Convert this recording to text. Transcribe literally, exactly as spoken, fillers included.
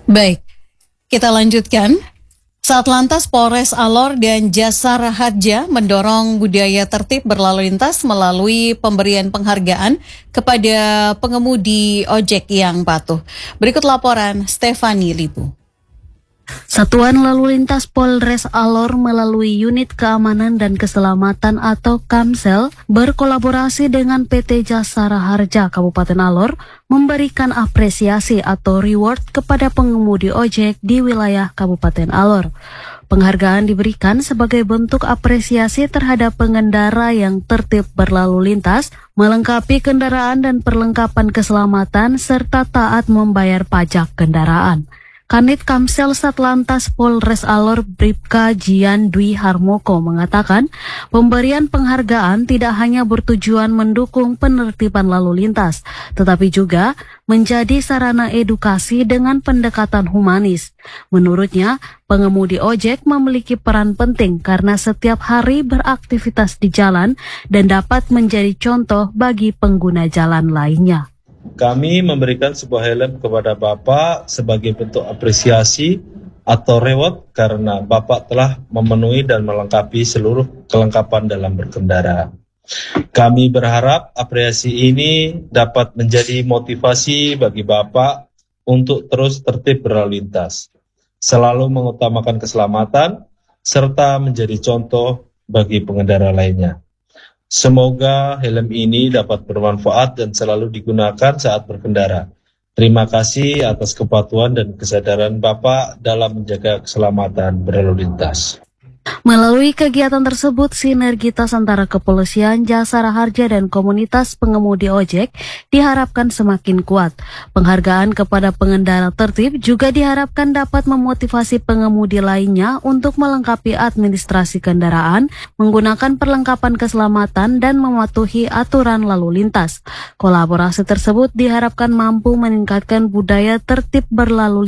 Baik, kita lanjutkan. Saat lantas Polres Alor dan Jasara Harja mendorong budaya tertib berlalu lintas melalui pemberian penghargaan kepada pengemudi ojek yang patuh. Berikut laporan Stefani Lipu. Satuan Lalu Lintas Polres Alor melalui Unit Keamanan dan Keselamatan atau Kamsel berkolaborasi dengan P T Jasara Harja Kabupaten Alor memberikan apresiasi atau reward kepada pengemudi ojek di wilayah Kabupaten Alor. Penghargaan diberikan sebagai bentuk apresiasi terhadap pengendara yang tertib berlalu lintas, melengkapi kendaraan dan perlengkapan keselamatan, serta taat membayar pajak kendaraan. Kanit Kamsel Satlantas Polres Alor Bribka Jian Dwi Harmoko mengatakan, pemberian penghargaan tidak hanya bertujuan mendukung penertiban lalu lintas, tetapi juga menjadi sarana edukasi dengan pendekatan humanis. Menurutnya, pengemudi ojek memiliki peran penting karena setiap hari beraktivitas di jalan dan dapat menjadi contoh bagi pengguna jalan lainnya. Kami memberikan sebuah helm kepada Bapak sebagai bentuk apresiasi atau reward karena Bapak telah memenuhi dan melengkapi seluruh kelengkapan dalam berkendara. Kami berharap apresiasi ini dapat menjadi motivasi bagi Bapak untuk terus tertib berlalu lintas, selalu mengutamakan keselamatan, serta menjadi contoh bagi pengendara lainnya. Semoga helm ini dapat bermanfaat dan selalu digunakan saat berkendara. Terima kasih atas kepatuhan dan kesadaran Bapak dalam menjaga keselamatan berlalu lintas. Melalui kegiatan tersebut, sinergitas antara kepolisian, Jasara Harja, dan komunitas pengemudi ojek diharapkan semakin kuat. Penghargaan kepada pengendara tertib juga diharapkan dapat memotivasi pengemudi lainnya untuk melengkapi administrasi kendaraan, menggunakan perlengkapan keselamatan, dan mematuhi aturan lalu lintas. Kolaborasi tersebut diharapkan mampu meningkatkan budaya tertib berlalu lintas